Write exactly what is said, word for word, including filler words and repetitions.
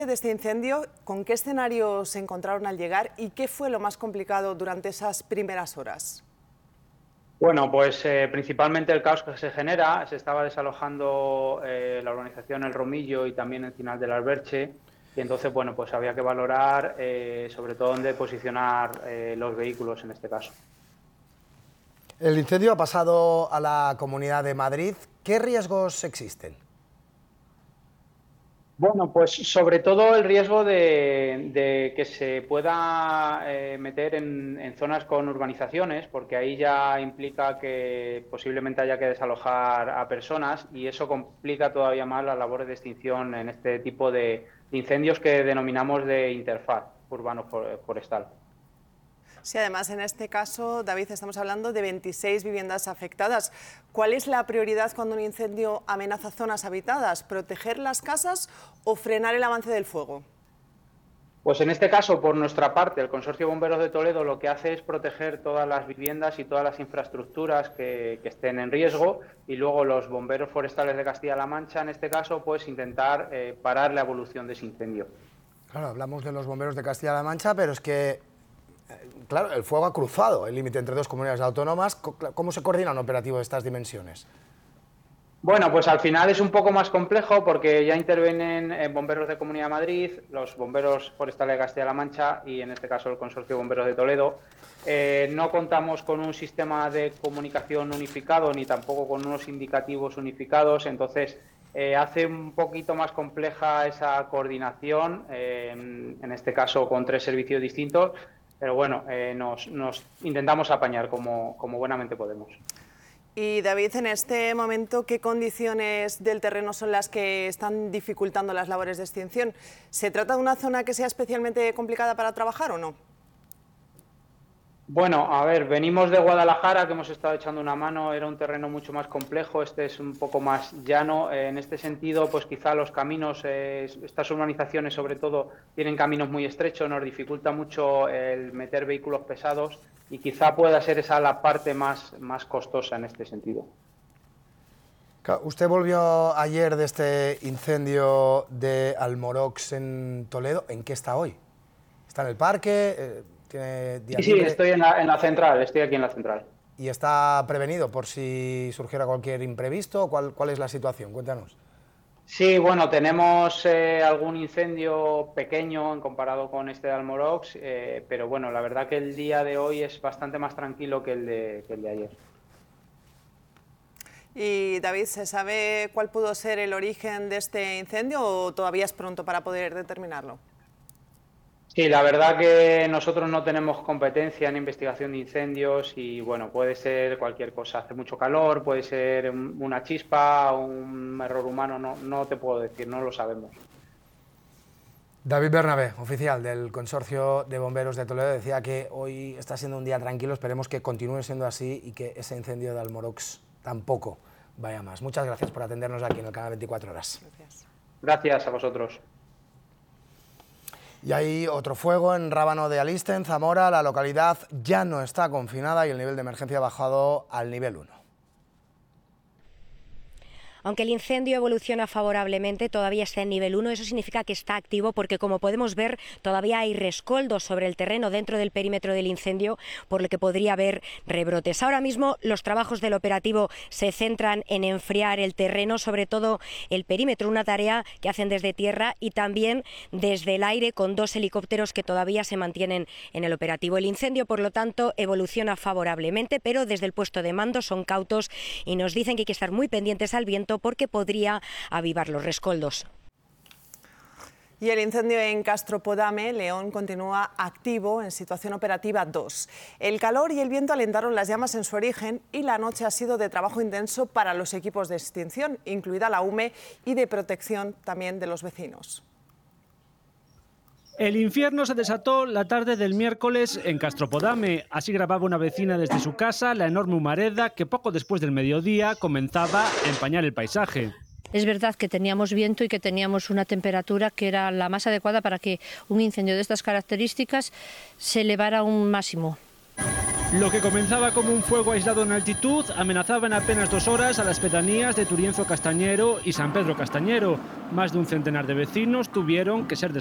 De este incendio, ¿con qué escenario se encontraron al llegar y qué fue lo más complicado durante esas primeras horas? Bueno, pues eh, principalmente el caos que se genera, se estaba desalojando eh, la urbanización El Romillo y también Encinar del Alberche, y entonces, bueno, pues había que valorar eh, sobre todo dónde posicionar eh, los vehículos en este caso. El incendio ha pasado a la Comunidad de Madrid. ¿Qué riesgos existen? Bueno, pues sobre todo el riesgo de, de que se pueda eh, meter en, en zonas con urbanizaciones, porque ahí ya implica que posiblemente haya que desalojar a personas y eso complica todavía más las labores de extinción en este tipo de incendios que denominamos de interfaz urbano-forestal. Sí, además en este caso, David, estamos hablando de veintiséis viviendas afectadas. ¿Cuál es la prioridad cuando un incendio amenaza zonas habitadas? ¿Proteger las casas o frenar el avance del fuego? Pues en este caso, por nuestra parte, el Consorcio de Bomberos de Toledo lo que hace es proteger todas las viviendas y todas las infraestructuras que, que estén en riesgo, y luego los bomberos forestales de Castilla-La Mancha, en este caso, pues intentar eh, parar la evolución de ese incendio. Claro, hablamos de los bomberos de Castilla-La Mancha, pero es que, claro, el fuego ha cruzado el límite entre dos comunidades autónomas. ¿Cómo se coordina un operativo de estas dimensiones? Bueno, pues al final es un poco más complejo porque ya intervienen eh, bomberos de Comunidad de Madrid, los bomberos forestales de Castilla-La Mancha y en este caso el Consorcio de Bomberos de Toledo. Eh, no contamos con un sistema de comunicación unificado ni tampoco con unos indicativos unificados, entonces eh, hace un poquito más compleja esa coordinación, eh, en, en este caso con tres servicios distintos, pero bueno, eh, nos, nos intentamos apañar como, como buenamente podemos. Y David, en este momento, ¿qué condiciones del terreno son las que están dificultando las labores de extinción? ¿Se trata de una zona que sea especialmente complicada para trabajar o no? Bueno, a ver, venimos de Guadalajara, que hemos estado echando una mano, era un terreno mucho más complejo, este es un poco más llano. En este sentido, pues quizá los caminos, eh, estas urbanizaciones sobre todo, tienen caminos muy estrechos, nos dificulta mucho el meter vehículos pesados y quizá pueda ser esa la parte más, más costosa en este sentido. Usted volvió ayer de este incendio de Almorox en Toledo. ¿En qué está hoy? ¿Está en el parque? Eh, ¿Tiene día Sí, sí, libre? estoy en la, en la central, estoy aquí en la central. ¿Y está prevenido por si surgiera cualquier imprevisto? ¿Cuál, cuál es la situación? Cuéntanos. Sí, bueno, tenemos eh, algún incendio pequeño en comparado con este de Almorox, eh, pero bueno, la verdad que el día de hoy es bastante más tranquilo que el de, que el de ayer. Y David, ¿se sabe cuál pudo ser el origen de este incendio o todavía es pronto para poder determinarlo? Sí, la verdad que nosotros no tenemos competencia en investigación de incendios y bueno, puede ser cualquier cosa, hace mucho calor, puede ser una chispa, un error humano, no, no te puedo decir, no lo sabemos. David Bernabé, oficial del Consorcio de Bomberos de Toledo, decía que hoy está siendo un día tranquilo, esperemos que continúe siendo así y que ese incendio de Almorox tampoco vaya más. Muchas gracias por atendernos aquí en el canal veinticuatro horas. Gracias. Gracias a vosotros. Y hay otro fuego en Rábano de Aliste, en Zamora. La localidad ya no está confinada y el nivel de emergencia ha bajado al nivel uno. Aunque el incendio evoluciona favorablemente, todavía está en nivel uno. Eso significa que está activo porque, como podemos ver, todavía hay rescoldos sobre el terreno dentro del perímetro del incendio, por lo que podría haber rebrotes. Ahora mismo los trabajos del operativo se centran en enfriar el terreno, sobre todo el perímetro, una tarea que hacen desde tierra y también desde el aire con dos helicópteros que todavía se mantienen en el operativo. El incendio, por lo tanto, evoluciona favorablemente, pero desde el puesto de mando son cautos y nos dicen que hay que estar muy pendientes al viento porque podría avivar los rescoldos. Y el incendio en Castropodame, León, continúa activo en situación operativa dos. El calor y el viento alentaron las llamas en su origen y la noche ha sido de trabajo intenso para los equipos de extinción, incluida la U M E y de protección también de los vecinos. El infierno se desató la tarde del miércoles en Castropodame. Así grababa una vecina desde su casa la enorme humareda que poco después del mediodía comenzaba a empañar el paisaje. Es verdad que teníamos viento y que teníamos una temperatura que era la más adecuada para que un incendio de estas características se elevara a un máximo. Lo que comenzaba como un fuego aislado en altitud amenazaba en apenas dos horas a las pedanías de Turienzo Castañero y San Pedro Castañero. Más de un centenar de vecinos tuvieron que ser